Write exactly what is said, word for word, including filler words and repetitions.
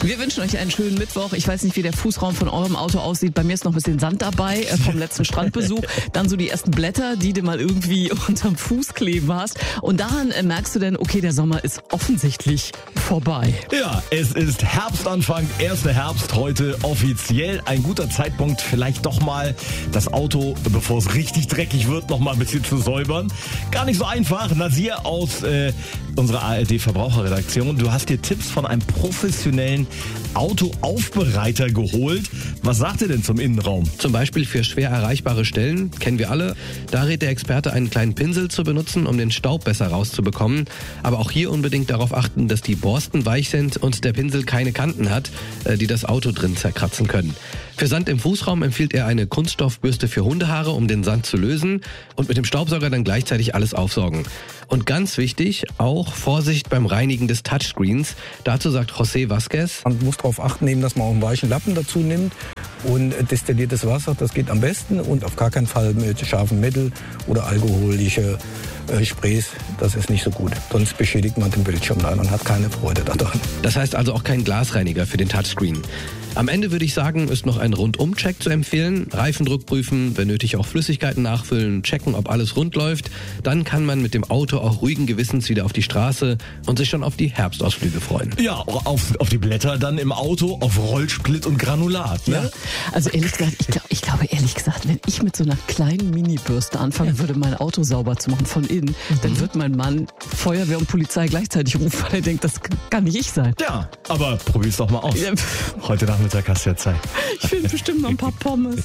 Wir wünschen euch einen schönen Mittwoch. Ich weiß nicht, wie der Fußraum von eurem Auto aussieht. Bei mir ist noch ein bisschen Sand dabei äh, vom letzten Strandbesuch. Dann so die ersten Blätter, die du mal irgendwie unterm Fuß kleben hast. Und daran äh, merkst du dann, okay, der Sommer ist offensichtlich vorbei. Ja, es ist Herbstanfang, erster Herbst heute offiziell. Ein guter Zeitpunkt, vielleicht doch mal das Auto, bevor es richtig dreckig wird, noch mal ein bisschen zu säubern. Gar nicht so einfach. Nasir aus äh, unserer A R D-Verbraucherredaktion, du hast dir Tipps von einem professionellen Autoaufbereiter geholt. Was sagt er denn zum Innenraum? Zum Beispiel für schwer erreichbare Stellen, kennen wir alle. Da rät der Experte, einen kleinen Pinsel zu benutzen, um den Staub besser rauszubekommen. Aber auch hier unbedingt darauf achten, dass die Borsten weich sind und der Pinsel keine Kanten hat, die das Auto drin zerkratzen können. Für Sand im Fußraum empfiehlt er eine Kunststoffbürste für Hundehaare, um den Sand zu lösen und mit dem Staubsauger dann gleichzeitig alles aufsaugen. Und ganz wichtig, auch Vorsicht beim Reinigen des Touchscreens. Dazu sagt José Vázquez: Man muss darauf achten, eben, dass man auch einen weichen Lappen dazu nimmt. Und destilliertes Wasser, das geht am besten. Und auf gar keinen Fall mit scharfem Mittel oder alkoholische äh, Sprays. Das ist nicht so gut. Sonst beschädigt man den Bildschirm dann und hat keine Freude daran. Das heißt also auch kein Glasreiniger für den Touchscreen. Am Ende würde ich sagen, ist noch ein Rundum-Check zu empfehlen. Reifendruck prüfen, wenn nötig auch Flüssigkeiten nachfüllen, checken, ob alles rund läuft. Dann kann man mit dem Auto auch ruhigen Gewissens wieder auf die Straße und sich schon auf die Herbstausflüge freuen. Ja, auf, auf die Blätter dann im Auto, auf Rollsplit und Granulat. Ne? Ja. Also ehrlich gesagt, ich, glaub, ich glaube ehrlich gesagt, wenn ich mit so einer kleinen Mini-Bürste anfangen ja. würde, mein Auto sauber zu machen von innen, mhm. dann wird mein Mann Feuerwehr und Polizei gleichzeitig rufen, weil er denkt, das kann nicht ich sein. Ja, aber probier's doch mal aus. Ja. Heute Nachmittag hast du ja Zeit. Ich will bestimmt noch ein paar Pommes.